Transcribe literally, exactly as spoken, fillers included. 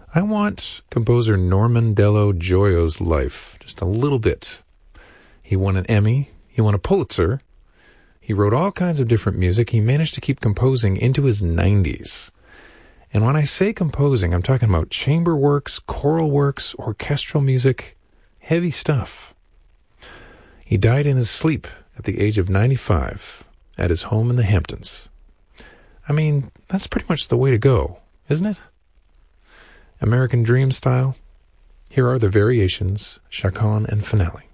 I want composer Norman Dello Gioio's life, just a little bit. He won an Emmy, he won a Pulitzer, he wrote all kinds of different music, he managed to keep composing into his nineties. And when I say composing, I'm talking about chamber works, choral works, orchestral music, heavy stuff. He died in his sleep at the age of ninety-five at his home in the Hamptons. I mean, that's pretty much the way to go, isn't it? American Dream style. Here are the variations, chaconne and finale.